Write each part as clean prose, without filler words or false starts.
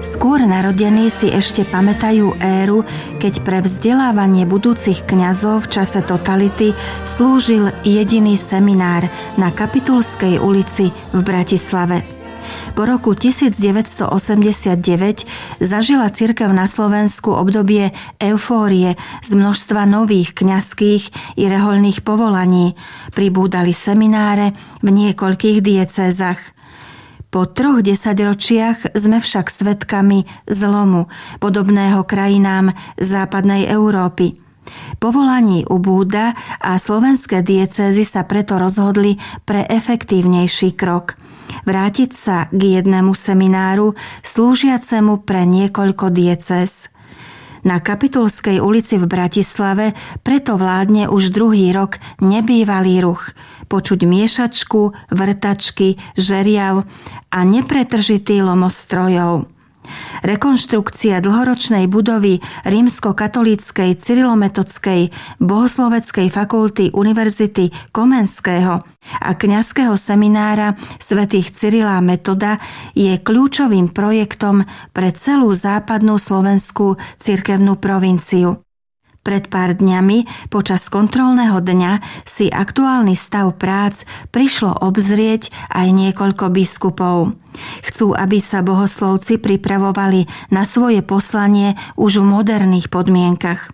Skôr narodení si ešte pamätajú éru, keď pre vzdelávanie budúcich kňazov v čase totality slúžil jediný seminár na Kapitulskej ulici v Bratislave. Po roku 1989 zažila cirkev na Slovensku obdobie eufórie z množstva nových kňazských i rehoľných povolaní. Pribúdali semináre v niekoľkých diecézach. Po 3 desaťročiach sme však svedkami zlomu, podobného krajinám západnej Európy. Povolaní ubúda a slovenské diecézy sa preto rozhodli pre efektívnejší krok. Vrátiť sa k jednému semináru, slúžiacemu pre niekoľko diecéz. Na Kapitulskej ulici v Bratislave preto vládne už druhý rok nebývalý ruch. Počuť miešačku, vrtačky, žeriav a nepretržitý lomos strojov. Rekonštrukcia dlhoročnej budovy Rímskokatolíckej cyrilometodskej bohosloveckej fakulty Univerzity Komenského a kňazského seminára svätých Cyrila a Metoda je kľúčovým projektom pre celú západnú slovenskú cirkevnú provinciu. Pred pár dňami, počas kontrolného dňa, si aktuálny stav prác prišlo obzrieť aj niekoľko biskupov. Chcú, aby sa bohoslovci pripravovali na svoje poslanie už v moderných podmienkach.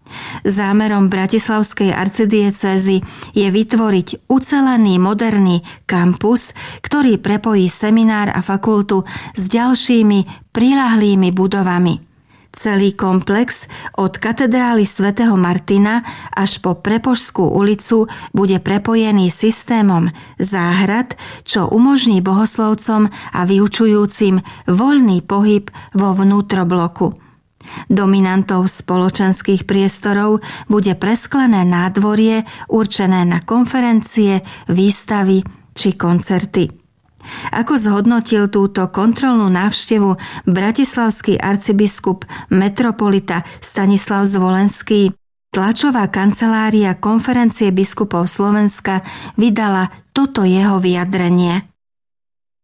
Zámerom bratislavskej arcidiecézy je vytvoriť ucelený moderný kampus, ktorý prepojí seminár a fakultu s ďalšími priľahlými budovami. Celý komplex od katedrály svätého Martina až po Prepožskú ulicu bude prepojený systémom záhrad, čo umožní bohoslovcom a vyučujúcim voľný pohyb vo vnútrobloku. Dominantou spoločenských priestorov bude presklené nádvorie určené na konferencie, výstavy či koncerty. Ako zhodnotil túto kontrolnú návštevu bratislavský arcibiskup metropolita Stanislav Zvolenský, tlačová kancelária Konferencie biskupov Slovenska vydala toto jeho vyjadrenie.